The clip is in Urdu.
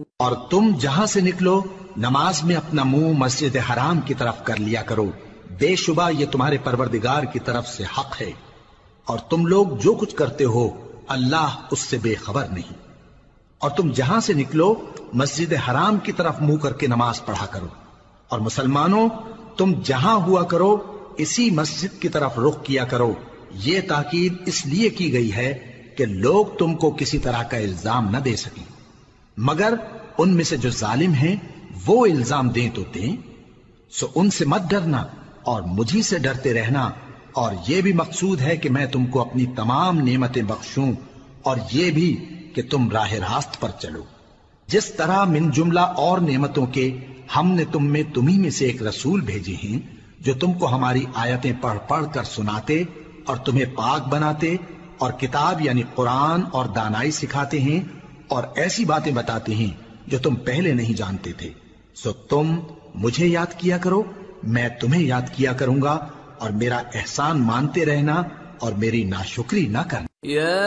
اور تم جہاں سے نکلو نماز میں اپنا منہ مسجد حرام کی طرف کر لیا کرو، بے شبہ یہ تمہارے پروردگار کی طرف سے حق ہے، اور تم لوگ جو کچھ کرتے ہو اللہ اس سے بے خبر نہیں۔ اور تم جہاں سے نکلو مسجد حرام کی طرف منہ کر کے نماز پڑھا کرو، اور مسلمانوں تم جہاں ہوا کرو اسی مسجد کی طرف رخ کیا کرو۔ یہ تاکید اس لیے کی گئی ہے کہ لوگ تم کو کسی طرح کا الزام نہ دے سکیں، مگر ان میں سے جو ظالم ہیں وہ الزام دیں تو دیں، سو ان سے مت ڈرنا اور مجھی سے ڈرتے رہنا، اور یہ بھی مقصود ہے کہ میں تم کو اپنی تمام نعمتیں بخشوں، اور یہ بھی کہ تم راہ راست پر چلو۔ جس طرح من جملہ اور نعمتوں کے ہم نے تمہیں میں سے ایک رسول بھیجے ہیں جو تم کو ہماری آیتیں پڑھ پڑھ کر سناتے اور تمہیں پاک بناتے اور کتاب یعنی قرآن اور دانائی سکھاتے ہیں اور ایسی باتیں بتاتے ہیں جو تم پہلے نہیں جانتے تھے، سو تم مجھے یاد کیا کرو، میں تمہیں یاد کیا کروں گا، اور میرا احسان مانتے رہنا اور میری ناشکری نہ کرنا۔